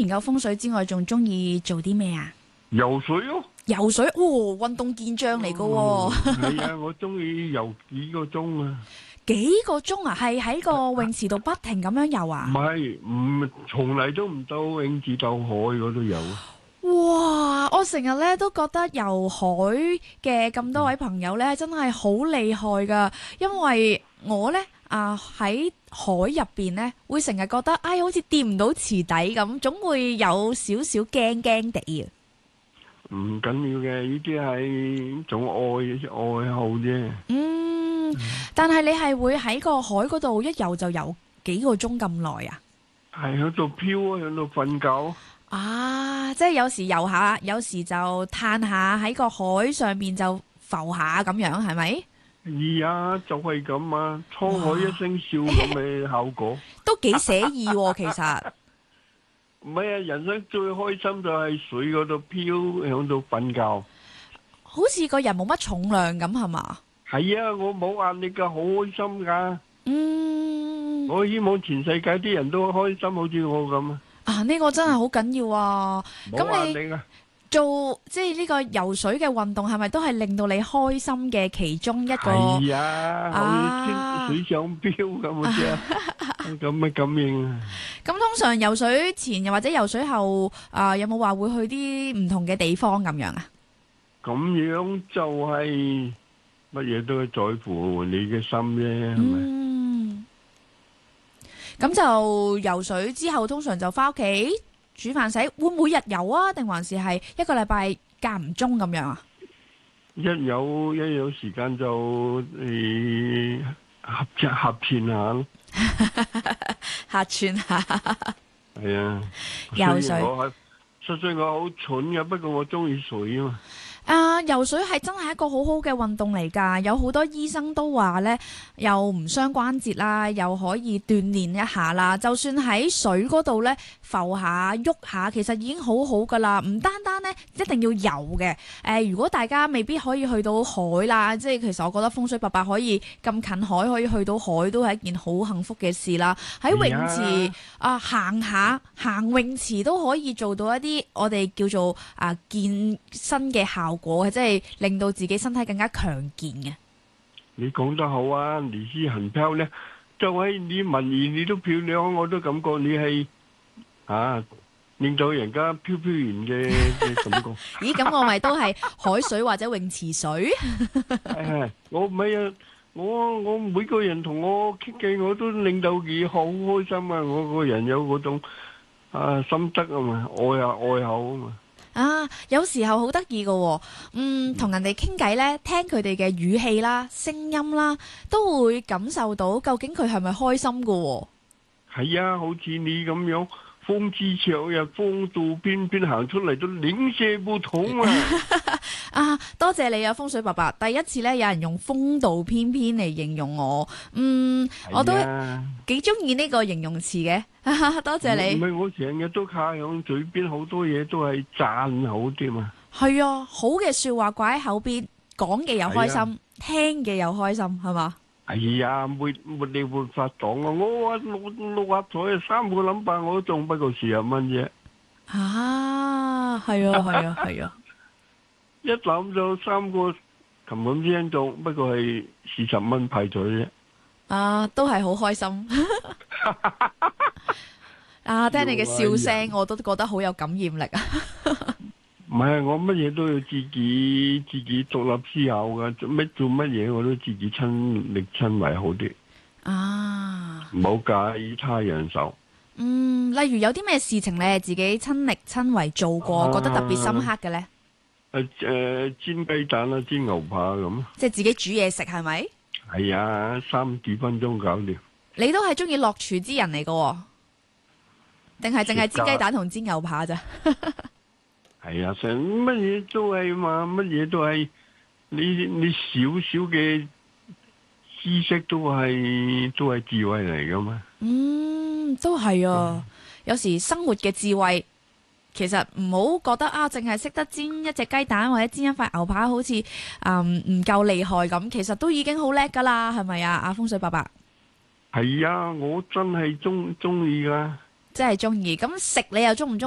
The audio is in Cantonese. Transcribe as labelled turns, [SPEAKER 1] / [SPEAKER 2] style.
[SPEAKER 1] 研究風水之外，仲中意做啲咩啊？
[SPEAKER 2] 游水咯。
[SPEAKER 1] 游水，運動健將嚟噶喎。
[SPEAKER 2] 係啊，我中意游幾個鐘啊。
[SPEAKER 1] 幾個鐘啊？係喺個泳池度不停咁樣游
[SPEAKER 2] 唔
[SPEAKER 1] 啊？
[SPEAKER 2] 係，從嚟都唔到泳池到海嗰度游。
[SPEAKER 1] 哇！我成日咧都覺得游海嘅咁多位朋友咧，真係好厲害噶，因為我咧喺海入邊咧，會成日覺得好似掂唔到池底咁，總會有少少驚驚地啊。
[SPEAKER 2] 唔緊要嘅，呢啲係種愛好啫。
[SPEAKER 1] 但係你係會喺個海嗰度一游就游幾個鐘咁耐啊？
[SPEAKER 2] 係喺度漂啊，喺度瞓覺。
[SPEAKER 1] 即係有時游下，有時就嘆下喺個海上面就浮下咁樣，係咪？
[SPEAKER 2] 係啊，就係咁啊，滄海一聲笑咁嘅效果。
[SPEAKER 1] 都幾寫意喎，其實。
[SPEAKER 2] 唔係啊，人生最開心就係水嗰度漂，喺度瞓覺。
[SPEAKER 1] 好似個人冇乜重量咁，係嘛？
[SPEAKER 2] 係啊，我冇壓力噶，好開心噶。我希望全世界啲人都開心，好似我咁啊。
[SPEAKER 1] 呢個真係好緊要啊！
[SPEAKER 2] 冇壓力啊！
[SPEAKER 1] 做即係呢個游水嘅運動，係咪都係令到你開心嘅其中一個？
[SPEAKER 2] 係啊，好似水上漂咁啊，咁嘅感應啊！
[SPEAKER 1] 咁通常游水前又或者游水後，有冇話會去啲唔同嘅地方咁樣啊？
[SPEAKER 2] 咁樣就係乜嘢都係在乎你嘅心啫，係咪？
[SPEAKER 1] 咁就游水之後，通常就翻屋企煮飯洗，會每日游啊？定還是係一個禮拜間唔中咁樣啊？
[SPEAKER 2] 一有時間就合串下咯。
[SPEAKER 1] 客串下。
[SPEAKER 2] 係啊，
[SPEAKER 1] 游水。
[SPEAKER 2] 實際我好蠢嘅，不過我中意水啊嘛。
[SPEAKER 1] 游水係真係一個好好嘅運動嚟㗎，有好多醫生都話呢，又唔傷關節啦，又可以鍛鍊一下啦。就算喺水嗰度呢，浮下喐下，其實已經好好㗎啦。唔單單呢一定要游嘅。如果大家未必可以去到海啦，即係其實我覺得風水伯伯可以咁近海，可以去到海都係一件好幸福嘅事啦。喺泳池行泳池都可以做到一啲我哋叫做健身嘅效果，即係令到自己身體更加強健嘅。
[SPEAKER 2] 你講得好啊，你是很漂亮，就係你文言你都漂亮，我都感覺你係令到人家飄飄然嘅感覺。
[SPEAKER 1] 咦，咁我咪都係海水或者泳池水？
[SPEAKER 2] 我唔係啊，我每個人同我傾偈，我都令到佢好開心啊！我個人有嗰種心得啊嘛，愛好啊嘛。
[SPEAKER 1] 有時候好得意㗎，同人哋傾偈呢，聽佢哋嘅語氣啦、聲音啦，都會感受到究竟佢係咪開心㗎。
[SPEAKER 2] 係啊，好似你咁樣，風姿綽約、風度翩翩行出嚟都零舍不同啊！
[SPEAKER 1] 多謝你啊，風水伯伯。第一次呢，有人用風度翩翩嚟形容我，我都幾中意呢個形容詞嘅。多謝你。
[SPEAKER 2] 唔係我成日都靠響嘴邊，好多嘢都係讚好啲嘛。
[SPEAKER 1] 係啊，好嘅說話掛喺口邊，講嘅又開心，聽嘅又開心，係嘛？
[SPEAKER 2] 係啊，沒你沒法講啊！我話六合彩3個number我都中，不過40蚊啫。
[SPEAKER 1] 係啊。
[SPEAKER 2] 一諗就3個琴晚先中，不過係40蚊派彩啫。
[SPEAKER 1] 都係好開心。聽你嘅笑聲，我都覺得好有感染力啊！
[SPEAKER 2] 唔係，我乜嘢都要自己獨立思考噶，做乜嘢我都自己親力親為好啲。唔好介意他人手。
[SPEAKER 1] 例如有啲咩事情你係自己親力親為做過，覺得特別深刻嘅呢？
[SPEAKER 2] 煎雞蛋啊，煎牛扒咁。即係
[SPEAKER 1] 自己煮嘢食係咪？
[SPEAKER 2] 係啊，3幾分鐘搞掂。
[SPEAKER 1] 你都係中意落廚之人嚟㗎，定係淨係煎雞蛋同煎牛扒咋？
[SPEAKER 2] 係啊，成乜嘢都係嘛，乜嘢都係你少少嘅知識都係智慧嚟噶嘛。
[SPEAKER 1] 都係啊。有時生活嘅智慧，其實唔好覺得淨係識得煎一隻雞蛋或者煎一塊牛扒，好似唔夠厲害咁。其實都已經好叻噶啦，係咪啊？阿風水伯伯。
[SPEAKER 2] 係啊，我真係中意噶。
[SPEAKER 1] 真係中意。咁食你又中唔中？